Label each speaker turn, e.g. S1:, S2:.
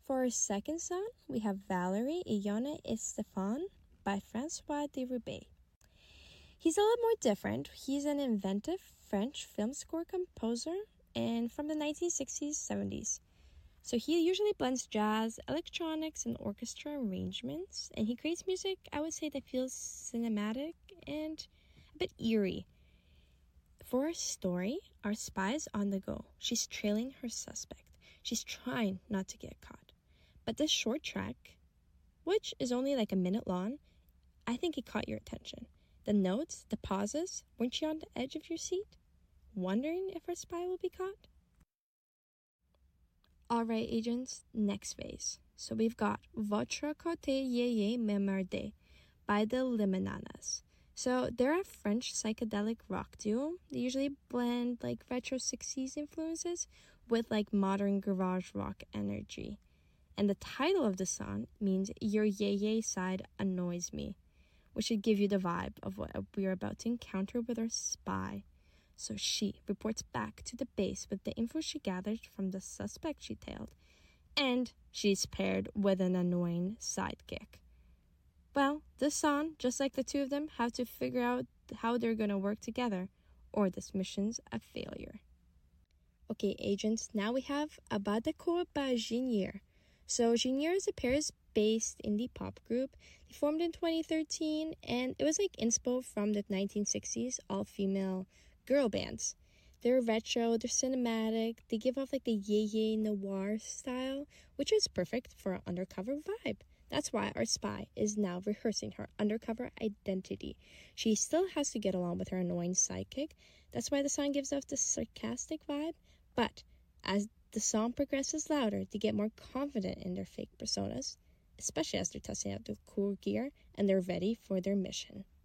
S1: For our second song, we have Valerie et Yona et Stéphane by François de Roubaix. He's a little more different. He's an inventive French film score composer and from the 1960s, 70s. So he usually blends jazz, electronics, and orchestra arrangements, and he creates music, I would say, that feels cinematic and a bit eerie. For our story, our spy is on the go. She's trailing her suspect. She's trying not to get caught. But this short track, which is only like a minute long, I think it caught your attention. The notes, the pauses, weren't you on the edge of your seat? Wondering if our spy will be caught? Alright, agents, next phase. So we've got Votre côté yéyé me merde by the Limonades. So they're a French psychedelic rock duo. They usually blend like retro 60s influences with like modern garage rock energy. And the title of the song means Your Yeye side annoys me, which should give you the vibe of what we are about to encounter with our spy. So she reports back to the base with the info she gathered from the suspect she tailed, and she's paired with an annoying sidekick. Well, this song, just like the two of them, have to figure out how they're gonna work together, or this mission's a failure. Okay, agents, now we have Abadakor by Ginier. So Ginier is a Paris-based indie pop group. They formed in 2013, and it was like inspo from the 1960s, all-female girl bands. They're retro, they're cinematic, they give off like the yeye noir style, which is perfect for an undercover vibe. That's why our spy is now rehearsing her undercover identity. She still has to get along with her annoying sidekick. That's why the song gives off this sarcastic vibe. But as the song progresses louder, they get more confident in their fake personas, especially as they're testing out the cool gear and they're ready for their mission.